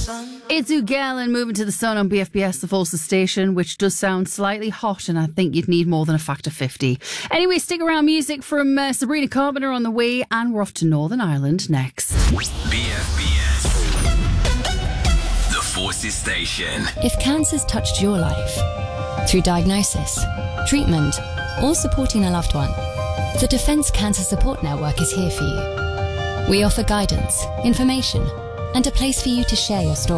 It's Ugel and Moving to the Sun on BFBS, the Folsom station, which does sound slightly hot, and I think you'd need more than a factor 50. Anyway, stick around. Music from Sabrina Carpenter on the way, and we're off to Northern Ireland next. BFBS, the Forces station. If cancer's touched your life, through diagnosis, treatment, or supporting a loved one, the Defence Cancer Support Network is here for you. We offer guidance, information, and a place for you to share your story.